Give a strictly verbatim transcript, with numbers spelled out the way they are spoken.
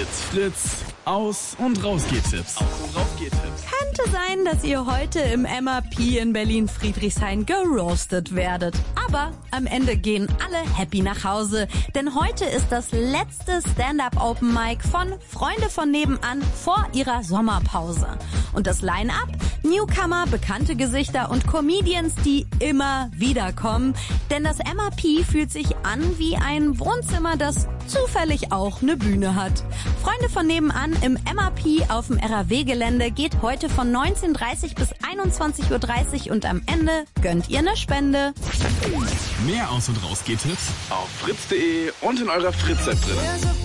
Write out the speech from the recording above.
mit Fritz Aus- und Rausgehtipps. Aus- und Rausgehtipps. Könnte sein, dass ihr heute im M A P in Berlin-Friedrichshain geroastet werdet. Aber am Ende gehen alle happy nach Hause, denn heute ist das letzte Stand-Up-Open Mic von Freunde von nebenan vor ihrer Sommerpause. Und das Line-Up? Newcomer, bekannte Gesichter und Comedians, die immer wieder kommen. Denn das M A P fühlt sich an wie ein Wohnzimmer, das zufällig auch eine Bühne hat. Freunde von nebenan im M A P auf dem R A W-Gelände geht heute von neunzehn Uhr dreißig bis einundzwanzig Uhr dreißig und am Ende gönnt ihr eine Spende. Mehr Aus- und Rausgehtipps auf fritz punkt de und in eurer Fritz-App drin.